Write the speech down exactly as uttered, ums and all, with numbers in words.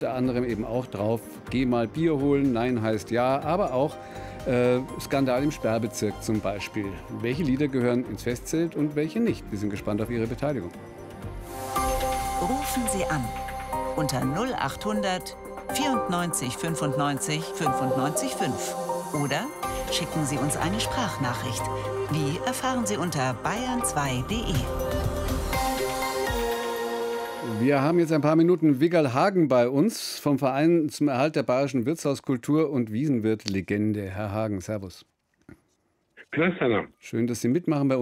Unter anderem eben auch drauf, geh mal Bier holen, nein heißt ja, aber auch äh, Skandal im Sperrbezirk zum Beispiel. Welche Lieder gehören ins Festzelt und welche nicht? Wir sind gespannt auf Ihre Beteiligung. Rufen Sie an unter null acht hundert vierundneunzig fünfundneunzig fünfundneunzig fünf oder schicken Sie uns eine Sprachnachricht. Wie erfahren Sie unter bayern zwei punkt de. Wir haben jetzt ein paar Minuten Wiggal Hagen bei uns vom Verein zum Erhalt der bayerischen Wirtshauskultur und Wiesenwirt-Legende. Herr Hagen, servus. Grüß dich. Schön, dass Sie mitmachen bei